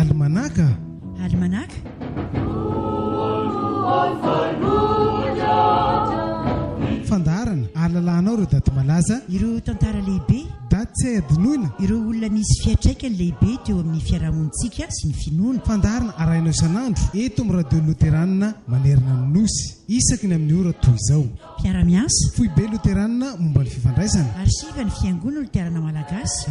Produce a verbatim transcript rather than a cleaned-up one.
almanaka almanaka fandarana ahalalànao ireo daty malaza ireo tantara lehibe daty tsy hay adinoina ireo olona nisy fiatraikany lehibe teo amin'ny fiarahamonitsika sy ny finoana fandarana arahinao isan'andro eto amin'ny radio loteranina manerina ny nosy isaky ny amin'ny ora toy izao mpiara-miasa foibe loteranina momba ny fifandraisana arsiva ny fiangonana loterana malagasy